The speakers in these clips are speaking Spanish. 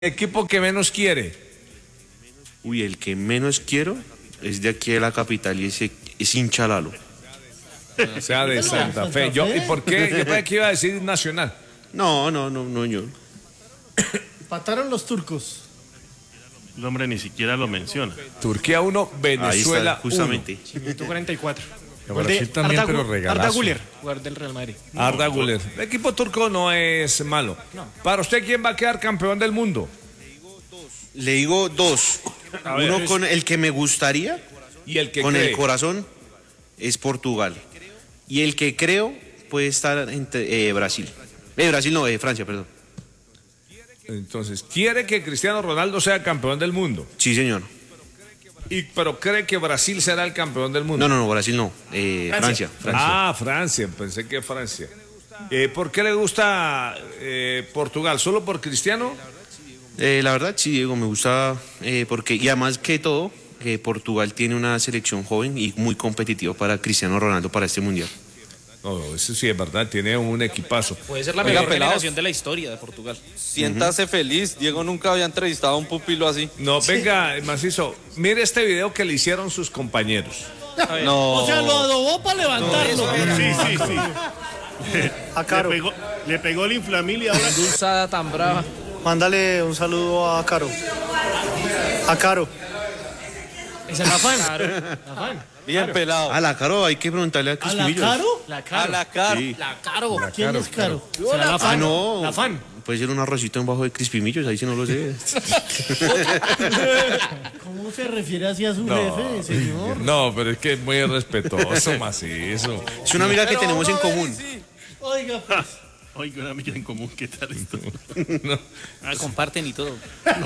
equipo que menos quiere. Uy, el que menos quiero es de aquí de la capital y es hincha Lalo. O sea, de Santa Fe. ¿Y por qué? Yo pensé que iba a decir Nacional. No, yo. Empataron los turcos. El hombre ni siquiera lo menciona. Turquía 1, Venezuela 1. Justamente. 144. Brasil también, pero regalazo. Arda Güler, jugador del Real Madrid. Arda Güler. El equipo turco no es malo. No. Para usted, ¿quién va a quedar campeón del mundo? Le digo dos. Uno con el que me gustaría y el que con cree. El corazón es Portugal. Y el que creo puede estar entre Brasil. Brasil no, Francia, perdón. Entonces, ¿quiere que Cristiano Ronaldo sea campeón del mundo? Sí, señor. Pero cree que Brasil será el campeón del mundo. No, Brasil no. Francia. Ah, Francia, pensé que Francia. ¿Por qué le gusta Portugal? ¿Solo por Cristiano? La verdad, sí, Diego, me gusta porque, y además que todo, Portugal tiene una selección joven y muy competitiva para Cristiano Ronaldo para este mundial. No, eso sí es verdad, tiene un equipazo. Puede ser la mejor generación de la historia de Portugal. Siéntase feliz, Diego nunca había entrevistado a un pupilo así. No, venga, Macizo, mire este video que le hicieron sus compañeros. No. O sea, lo adobó para levantarlo. Sí. A Caro. Le pegó el inflamil y ahora... Dulzada tan brava. Mándale un saludo a Caro. A Caro. ¿Ese es Afán? Bien pelado. A la Caro hay que preguntarle a ¿A la Crispimillos. Caro? La Caro. A la Caro. Sí. La Caro. ¿Quién es Caro? ¿Será la Afán? no. La Afán. Puede ser un arrocito en bajo de Crispimillos, ahí sí no lo sé. ¿Cómo se refiere así a su jefe, señor? No, pero es que es muy respetuoso, Macizo. Es una amiga que tenemos en común. Oiga, pues. Oiga, una amiga en común, ¿qué tal esto? Comparten y todo.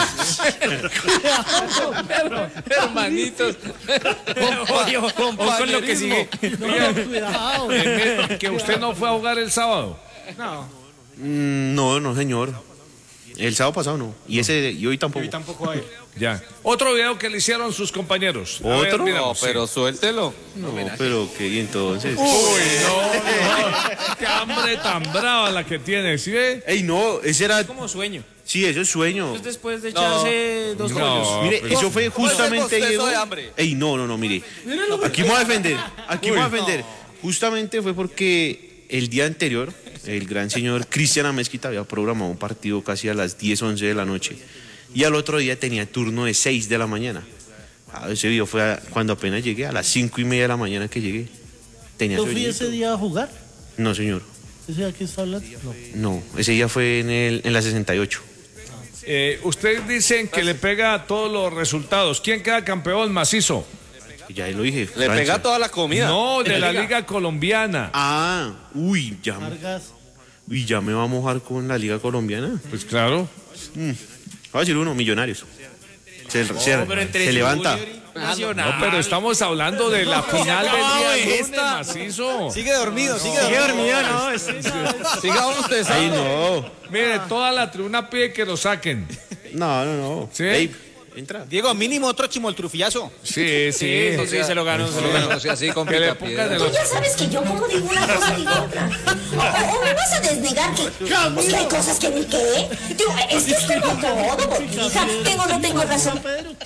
Hermanitos. Con lo que sigue. Cuidado. Que usted no fue a jugar el sábado. No. No, señor. El sábado pasado no. Y hoy tampoco. Hoy tampoco hay. Ya. Otro video que le hicieron sus compañeros. A ver, ¿Otro? miramos, No, pero suéltelo. No, pero que y entonces. Uy, no. Qué hambre tan brava la que tiene, ¿sí ve? Ey, no, ese era. Como sueño. Sí, eso es sueño. Es después de echarse dos rollos. Mire, eso fue justamente. bostezo de hambre. Ey, no, mire. Aquí me voy a defender. Justamente fue porque el día anterior, el gran señor Cristian Amezquita había programado un partido casi a las 10, 11 de la noche. Y al otro día tenía turno de 6 de la mañana. Ese video fue cuando apenas llegué, a las 5:30 de la mañana que llegué. Tenía ¿Yo fui sueñito. ese día a jugar? No, señor. ¿Ese día que está hablando? No. No, ese día fue en la 68. Ustedes dicen que le pega a todos los resultados. ¿Quién queda campeón, Macizo? Ya lo dije. Le Francia. pega toda la comida. No, de la Liga Colombiana. Uy, Vargas. ya me va a mojar con la Liga Colombiana. Pues claro. Va a decir uno, Millonarios. Se levanta. No, pero estamos hablando de la final del día lunes, Macizo. Sigue dormido. No, Siga usted. Ay, no. Mire, toda la tribuna pide que lo saquen. No. ¿Sí? Ey, entra. Diego, mínimo otro chimoltrufillazo. Sí. Eso sí, se lo ganó. No sea así con Que le pongan de Tú los... ya sabes que yo como digo una cosa digo otra. O me vas a desnegar que es que hay cosas que ni qué. Digo, es que es como todo, botija. Tengo o no tengo razón.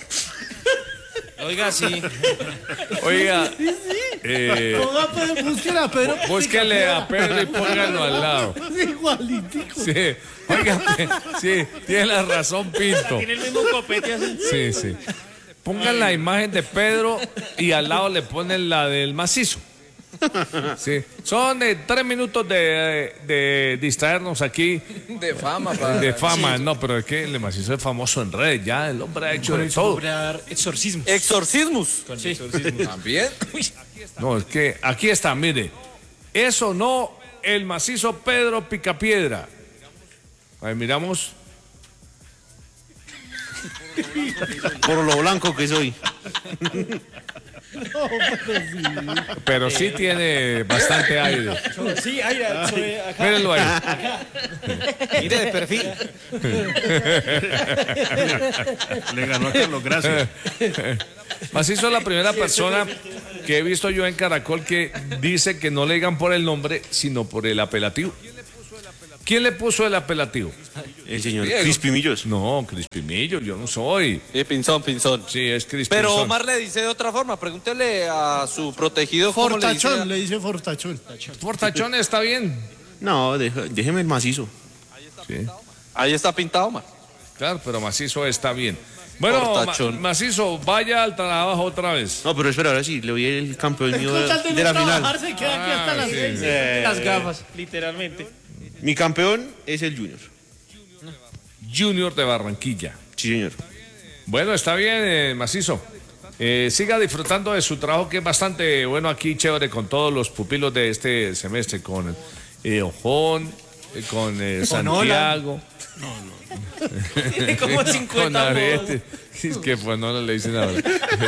Oiga, sí. Oiga, Ponga a Pedro, busquen a Pedro. búsquele a Pedro y pónganlo al lado. Igualitico. Sí, oiga, sí, tiene la razón, Pinto. Tiene el mismo copete así. Sí. Pongan la imagen de Pedro y al lado le ponen la del Macizo. Sí, son 3 minutos de distraernos aquí. De fama, padre. De fama, no, pero es que el Macizo es famoso en redes, ya el hombre ha hecho de todo. Exorcismo. Exorcismos. Sí. También. No, es que aquí está, mire. Eso no, el Macizo Pedro Picapiedra. A ver, miramos. Por lo blanco que soy. Pero sí tiene bastante aire. Sí, ahí, acá. Mírenlo ahí. Mire de perfil. Le ganó a Carlos, gracias. Macizo es la primera persona que he visto yo en Caracol que dice que no le digan por el nombre, sino por el apelativo. ¿Quién le puso el apelativo? El señor Diego. Crispimillos. No, Crispimillo, yo no soy. Pinzón. Sí, es Crispimillo. Pero Omar le dice de otra forma. Pregúntele a su protegido cómo le dice. Fortachón, le dice Fortachón. Fortachón está bien. No, déjeme el macizo. Sí, Ahí está pintado, Omar. claro, pero Macizo está bien. Bueno, Fortachón. Macizo, vaya al trabajo otra vez. No, pero espera, ahora sí, le voy el campeón mío Con tal de la no final. trabajar, se queda aquí hasta las sí. 6. Las gafas, literalmente. Mi campeón es el Junior. Junior de Barranquilla. Sí, señor. Bueno, está bien, Macizo. Siga disfrutando de su trabajo, que es bastante bueno aquí, chévere, con todos los pupilos de este semestre, con Ojón, con Santiago. Tiene como con 50 Arete. Es que pues no le dicen ahora.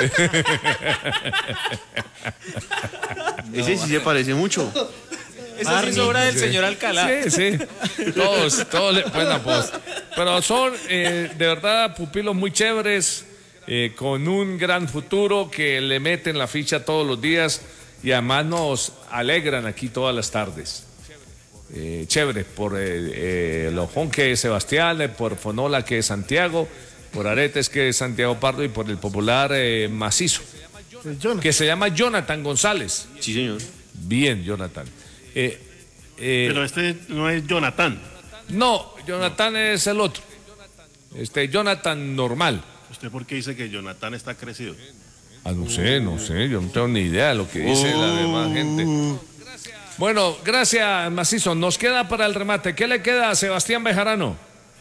Ese sí se parece mucho. Esa sí es obra del señor Alcalá. Sí. Todos le ponen apodos. Pero son de verdad pupilos muy chéveres, con un gran futuro, que le meten la ficha todos los días y además nos alegran aquí todas las tardes. Chévere, por el Ojón, que es Sebastián, por Fonola, que es Santiago, por Aretes, que es Santiago Pardo, y por el popular Macizo, que se llama Jonathan González. Sí, señor. Bien, Jonathan. Pero este no es Jonathan. No, Jonathan es el otro. Jonathan normal. ¿Usted por qué dice que Jonathan está crecido? No sé, yo no tengo ni idea de lo que dice la demás gente. Bueno, gracias, Macizo. Nos queda para el remate. ¿Qué le queda a Sebastián Bejarano?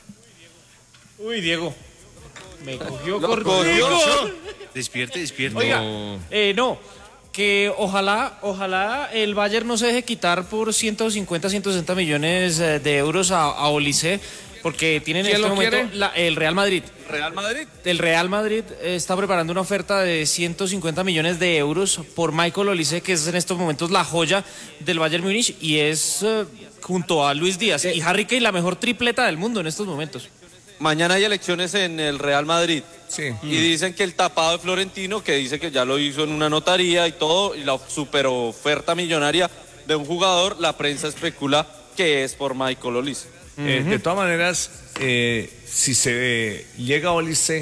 Uy, Diego. Me cogió Lo corrido. Despierte. Oiga, No. no, que ojalá el Bayern no se deje quitar por 150, 160 millones de euros a Olise, porque tienen en ¿Quién este lo momento quiere? el Real Madrid. Real Madrid. El Real Madrid está preparando una oferta de 150 millones de euros por Michael Olise, que es en estos momentos la joya del Bayern Múnich, y es junto a Luis Díaz y Harry Kane la mejor tripleta del mundo en estos momentos. Mañana hay elecciones en el Real Madrid. Sí. Y dicen que el tapado de Florentino, que dice que ya lo hizo en una notaría y todo, y la super oferta millonaria de un jugador, la prensa especula que es por Michael Olise. De todas maneras, si se llega a Olise,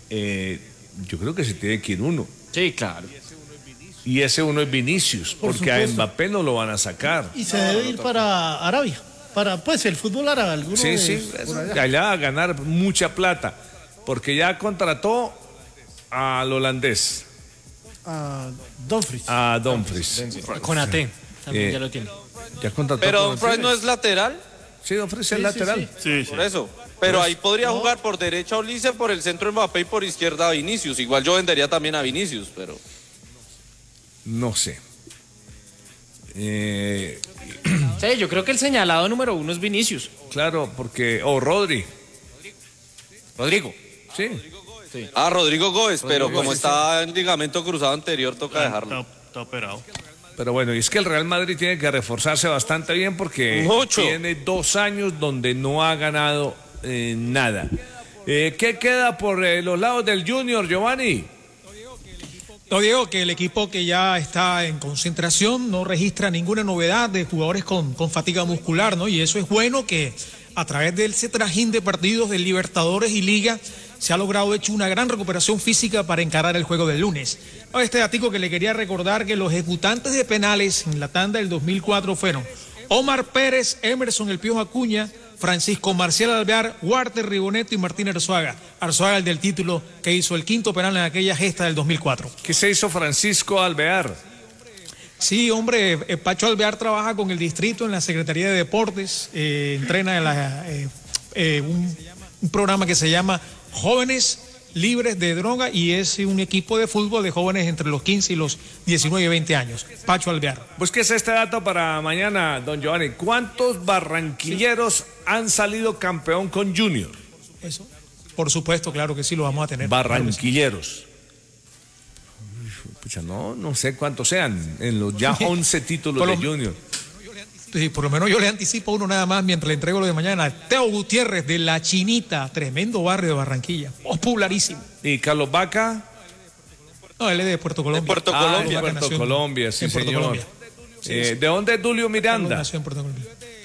yo creo que se tiene que ir uno. Sí, claro. Y ese uno es Vinicius, Por porque a supuesto. Mbappé no lo van a sacar. Y se debe ir para Arabia. Para, pues, el fútbol árabe. Alguno Sí, por allá. allá va a ganar mucha plata, porque ya contrató al holandés, A Dumfries. a Dumfries. Con AT. También Eh, ya lo tiene. Ya contrató Pero con Dumfries no es lateral, Sí, Dumfries es Sí, lateral. Sí. por eso. Pero ahí podría jugar por derecha Olise, por el centro Mbappé y por izquierda Vinicius. Igual yo vendería también a Vinicius, pero... No sé. Sí, yo creo que el señalado número uno es Vinicius. Claro, porque... O Rodri. Rodrigo. Sí. Rodrigo Góez, pero como está en ligamento cruzado anterior, toca dejarlo. Está operado. Pero bueno, y es que el Real Madrid tiene que reforzarse bastante bien, porque Mucho. tiene 2 años donde no ha ganado nada. ¿Qué queda por los lados del Junior, Giovanni? No, Diego, que el equipo que ya está en concentración no registra ninguna novedad de jugadores con fatiga muscular, ¿no? Y eso es bueno, que a través de ese trajín de partidos de Libertadores y Liga se ha logrado hecho una gran recuperación física para encarar el juego del lunes. Este datico que le quería recordar, que los ejecutantes de penales en la tanda del 2004 fueron Omar Pérez, Emerson El Piojo Acuña, Francisco Marcial Alvear, Walter Riboneto y Martín Arzuaga. Arzuaga, el del título, que hizo el quinto penal en aquella gesta del 2004. ¿Qué se hizo Francisco Alvear? Sí, hombre, Pacho Alvear trabaja con el distrito en la Secretaría de Deportes, entrena en un programa que se llama Jóvenes Libres de Droga, y es un equipo de fútbol de jóvenes entre los 15 y los 19 y 20 años. Pacho Alvear. Búsquese este dato para mañana, don Giovanni. ¿Cuántos barranquilleros han salido campeón con Junior? Eso, por supuesto, claro que sí, lo vamos a tener. Barranquilleros. Pucha, no sé cuántos sean en los ya 11 títulos Por de lo- Junior. Sí, por lo menos yo le anticipo uno nada más mientras le entrego lo de mañana. Teo Gutiérrez de La Chinita, tremendo barrio de Barranquilla, popularísimo. ¿Y Carlos Vaca? No, él es de Puerto Colombia. Puerto Ah, Colombia. de Vaca Puerto nació en- Colombia, sí, en Puerto señor. Colombia. ¿De dónde es Dulio Carlos Miranda? nació en Puerto Colombia.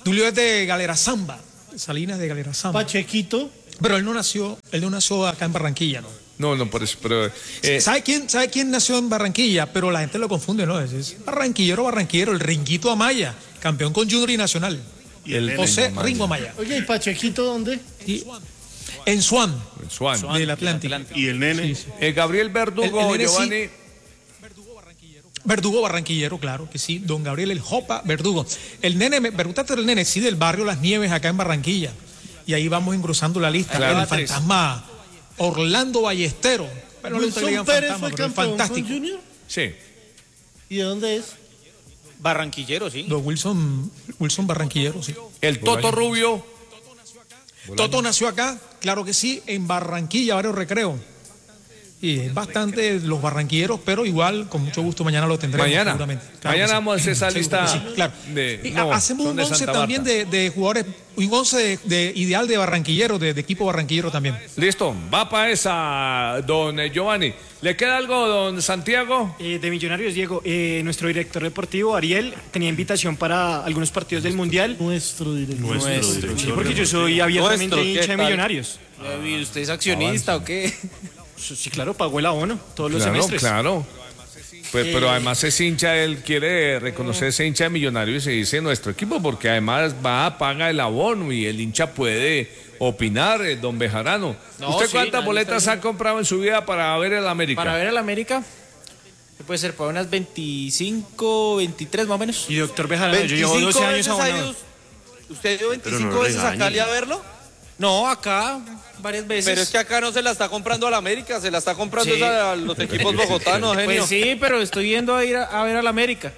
Tulio es de Galera Zamba, Salinas de Galera Zamba. Pachequito. Pero él no nació acá en Barranquilla, ¿no? No, por eso, pero... ¿Sabe quién nació en Barranquilla? Pero la gente lo confunde, ¿no? Es barranquillero, el Ringuito Amaya, campeón con Junior y Nacional. Y el José Ringo Amaya. Oye, ¿y Pachequito dónde? En Swan, Swan. del Atlántico. Y el nene. Sí. Gabriel Verdugo, El nene sí. Giovanni. Verdugo barranquillero, claro que sí. Don Gabriel el Jopa Verdugo. El nene, pregúntate del nene, sí, del barrio Las Nieves, acá en Barranquilla. Y ahí vamos engrosando la lista. Claro. El fantasma Orlando Ballestero. Pero no le Wilson digan Pérez fantasma, fue pero es campeón fantástico. con Junior. Sí. ¿Y de dónde es? Barranquillero, sí. Don Wilson Barranquillero, sí. El Toto Rubio. Toto nació acá, claro que sí, en Barranquilla, Barrio Recreo. Y es bastante los barranquilleros, pero igual, con mucho gusto, mañana lo tendremos. Mañana. Seguramente. Mañana que sí. vamos a hacer esa Seguro lista que sí, claro. Y hacemos son un de 11 Santa también Marta. de jugadores, un 11 de ideal de barranquilleros, de equipo barranquillero también. Listo, va para esa, don Giovanni. ¿Le queda algo, don Santiago? De Millonarios, Diego, nuestro director deportivo, Ariel, tenía invitación para algunos partidos del Mundial. Nuestro director. Sí, porque yo soy abiertamente Nuestro, ¿qué hincha de tal? Millonarios. ¿Y usted es accionista o qué? Sí, claro, pagó el abono todos los Claro, semestres. claro. Pues, pero además ese hincha, él quiere reconocer ese hincha de Millonarios y se dice nuestro equipo, porque además paga el abono y el hincha puede opinar, don Bejarano. No, ¿Usted sí, cuántas nadie boletas está ha comprado en su vida para ver el América? Para ver al América, ¿qué puede ser? Para unas 25, 23 más o menos. Y doctor Bejarano, yo llevo 12 años abonado. ¿Usted dio Pero no 25 lo veces a regañe. Cali a verlo? No, acá varias veces. Pero es que acá no se la está comprando a la América, se la está comprando Sí. a los equipos bogotanos, genio. Pues sí, pero estoy yendo a ir a ver al América.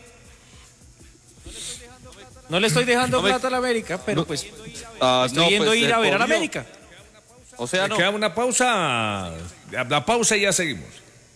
No le estoy dejando No me- plata al América, pero pues Ah, estoy no, yendo pues, a ir se a ver al comió. América. O sea, ¿Le no. queda una pausa? La pausa y ya seguimos.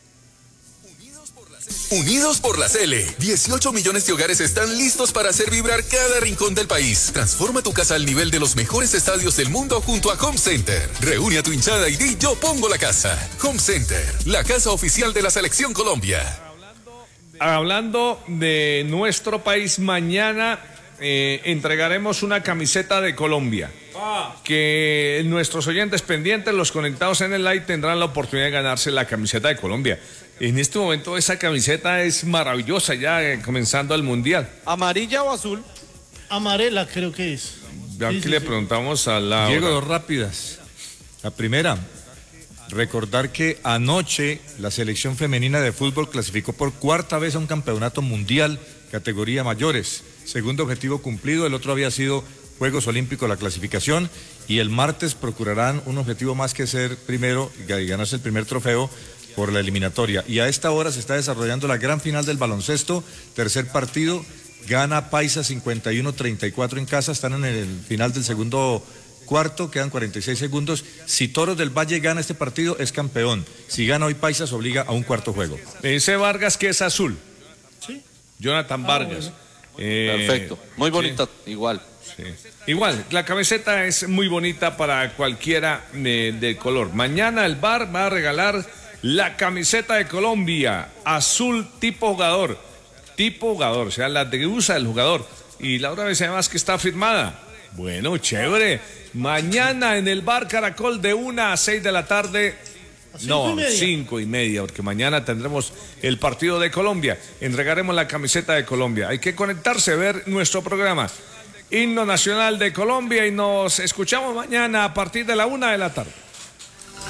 Unidos por la Cele, 18 millones de hogares están listos para hacer vibrar cada rincón del país. Transforma tu casa al nivel de los mejores estadios del mundo junto a Home Center. Reúne a tu hinchada y di yo pongo la casa. Home Center, la casa oficial de la Selección Colombia. Hablando de nuestro país, mañana entregaremos una camiseta de Colombia. Que nuestros oyentes pendientes, los conectados en el live, tendrán la oportunidad de ganarse la camiseta de Colombia. En este momento esa camiseta es maravillosa ya comenzando el Mundial. ¿Amarilla o azul? Amarela creo que es. Aquí Sí, le sí. preguntamos a la... Diego, dos rápidas. La primera, recordar que anoche la selección femenina de fútbol clasificó por cuarta vez a un campeonato mundial, categoría mayores. Segundo objetivo cumplido, el otro había sido Juegos Olímpicos, la clasificación, y el martes procurarán un objetivo más que ser primero y ganarse el primer trofeo por la eliminatoria. Y a esta hora se está desarrollando la gran final del baloncesto, tercer partido, gana Paisa 51-34 en casa, están en el final del segundo cuarto, quedan 46 segundos. Si Toros del Valle gana este partido, es campeón. Si gana hoy Paisa, se obliga a un cuarto juego. Me dice Vargas que es azul. Sí. Jonathan Vargas. Perfecto, muy bonita, igual. Sí. Igual, la camiseta es muy bonita para cualquiera de color. Mañana el bar va a regalar la camiseta de Colombia, azul tipo jugador, o sea, la que usa el jugador. Y la otra vez además que está firmada. Bueno, chévere. Mañana en el bar Caracol de 1 a 6 de la tarde. No, 5:30, porque mañana tendremos el partido de Colombia. Entregaremos la camiseta de Colombia. Hay que conectarse, ver nuestro programa. Himno Nacional de Colombia y nos escuchamos mañana a partir de la 1 de la tarde.